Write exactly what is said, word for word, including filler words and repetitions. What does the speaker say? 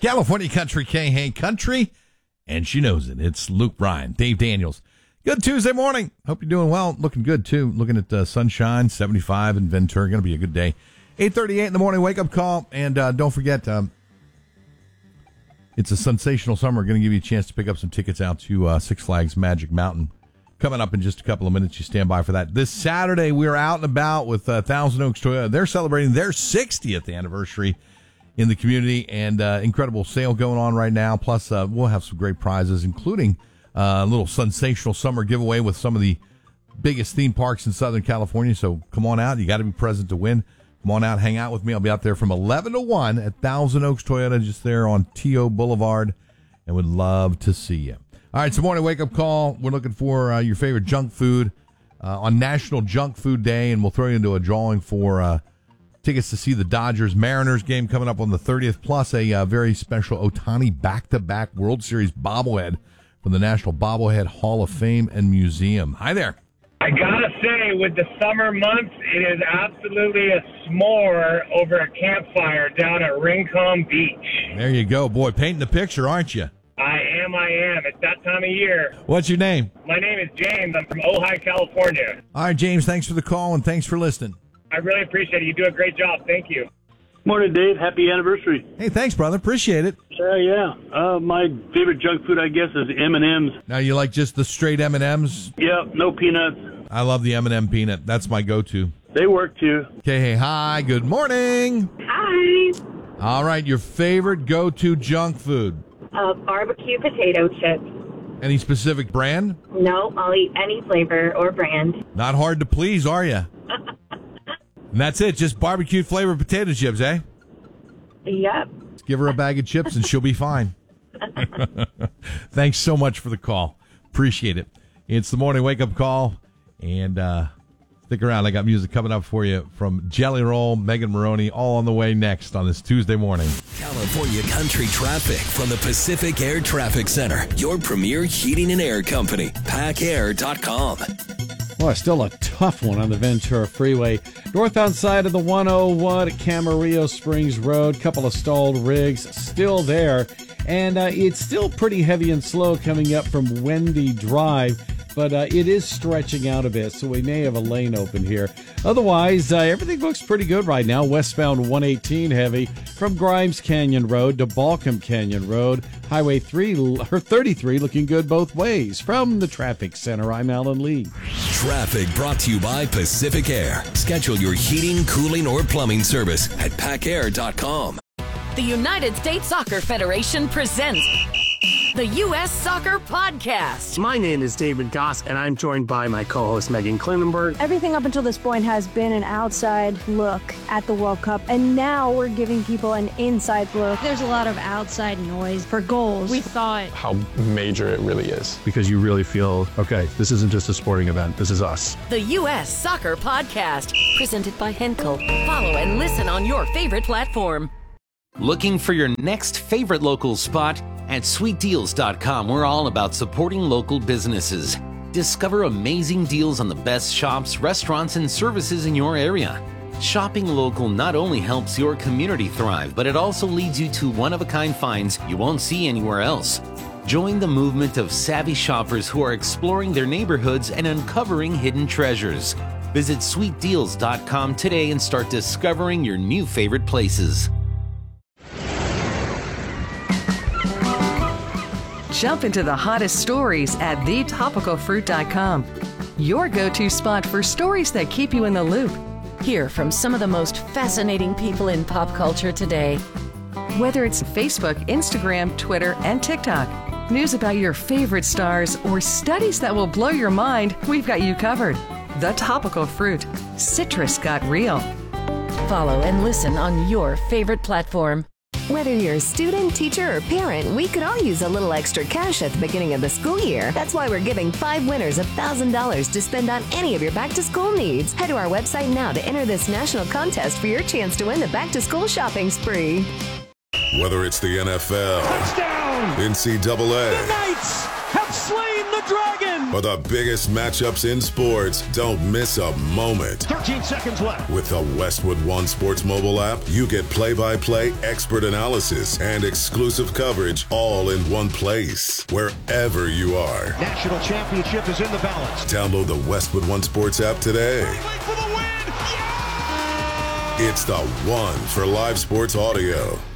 California Country, K-Hey Country, and she knows it. It's Luke Bryan, Dave Daniels. Good Tuesday morning. Hope you're doing well. Looking good, too. Looking at uh, sunshine, seventy-five in Ventura. Going to be a good day. eight thirty-eight in the morning, wake-up call. And uh, don't forget, um, it's a sensational summer. Going to give you a chance to pick up some tickets out to uh, Six Flags Magic Mountain. Coming up in just a couple of minutes. You stand by for that. This Saturday, we're out and about with uh, Thousand Oaks Toyota. They're celebrating their sixtieth anniversary in the community, and uh, incredible sale going on right now. Plus, uh, we'll have some great prizes, including uh, a little sensational summer giveaway with some of the biggest theme parks in Southern California. So come on out. You got to be present to win. Come on out. Hang out with me. I'll be out there from eleven to one at Thousand Oaks Toyota, just there on T O Boulevard, and would love to see you. All right, so morning wake-up call. We're looking for uh, your favorite junk food uh, on National Junk Food Day, and we'll throw you into a drawing for uh, tickets to see the Dodgers-Mariners game coming up on the thirtieth, plus a uh, very special Ohtani back-to-back World Series bobblehead from the National Bobblehead Hall of Fame and Museum. Hi there. I gotta say, with the summer months, it is absolutely a s'more over a campfire down at Rincon Beach. There you go. Boy, painting the picture, aren't you? I am, I am. It's that time of year. What's your name? My name is James. I'm from Ojai, California. All right, James, thanks for the call, and thanks for listening. I really appreciate it. You do a great job. Thank you. Morning, Dave. Happy anniversary. Hey, thanks, brother. Appreciate it. Uh, yeah. Uh, my favorite junk food, I guess, is M and M's. Now, you like just the straight M and M's? Yeah, no peanuts. I love the M and M peanut. That's my go-to. They work, too. Okay, hey, hi, good morning. Hi. All right, your favorite go-to junk food? Uh, barbecue potato chips. Any specific brand? No, I'll eat any flavor or brand. Not hard to please, are you? And that's it, just barbecue flavored potato chips, eh? Yep. Let's give her a bag of chips and she'll be fine. Thanks so much for the call. Appreciate it. It's the morning wake-up call, and uh, stick around. I got music coming up for you from Jelly Roll, Megan Maroney, all on the way next on this Tuesday morning. California Country traffic from the Pacific Air Traffic Center, your premier heating and air company, pack air dot com. Boy, still a tough one on the Ventura Freeway. Northbound side of the one oh one at Camarillo Springs Road. Couple of stalled rigs still there. And uh, it's still pretty heavy and slow coming up from Wendy Drive. But uh, it is stretching out a bit, so we may have a lane open here. Otherwise, uh, everything looks pretty good right now. Westbound one eighteen heavy from Grimes Canyon Road to Balcom Canyon Road. Highway three, or thirty-three looking good both ways. From the Traffic Center, I'm Alan Lee. Traffic brought to you by Pacific Air. Schedule your heating, cooling, or plumbing service at pack air dot com. The United States Soccer Federation presents the U S Soccer Podcast. My name is David Goss, and I'm joined by my co-host Megan Klinenberg. Everything up until this point has been an outside look at the World Cup, and now we're giving people an inside look. There's a lot of outside noise for goals. We thought how major it really is. Because you really feel, okay, this isn't just a sporting event, this is us. The U S Soccer Podcast, presented by Henkel. Follow and listen on your favorite platform. Looking for your next favorite local spot? At sweet deals dot com, we're all about supporting local businesses. Discover amazing deals on the best shops, restaurants, and services in your area. Shopping local not only helps your community thrive, but it also leads you to one-of-a-kind finds you won't see anywhere else. Join the movement of savvy shoppers who are exploring their neighborhoods and uncovering hidden treasures. Visit sweet deals dot com today and start discovering your new favorite places. Jump into the hottest stories at the topical fruit dot com. Your go-to spot for stories that keep you in the loop. Hear from some of the most fascinating people in pop culture today. Whether it's Facebook, Instagram, Twitter, and TikTok, news about your favorite stars, or studies that will blow your mind, we've got you covered. The Topical Fruit. Citrus got real. Follow and listen on your favorite platform. Whether you're a student, teacher, or parent, we could all use a little extra cash at the beginning of the school year. That's why we're giving five winners one thousand dollars to spend on any of your back-to-school needs. Head to our website now to enter this national contest for your chance to win the back-to-school shopping spree. Whether it's the N F L, touchdown, N C double A, the Knights have slain the dragon, or the biggest matchups in sports, don't miss a moment. thirteen seconds left. With the Westwood One Sports mobile app, you get play-by-play expert analysis and exclusive coverage all in one place, wherever you are. National championship is in the balance. Download the Westwood One Sports app today. For the win! Yeah! It's the one for live sports audio.